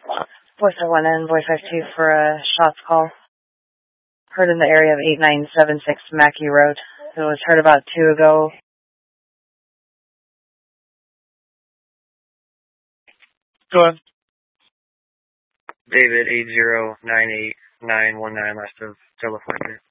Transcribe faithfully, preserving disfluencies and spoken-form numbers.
Voice oh one N, Voice five two for a shots call. Heard in the area of eight nine seven six Mackey Road. It was heard about two ago. Go ahead. David eight zero nine eight nine one nine west of California.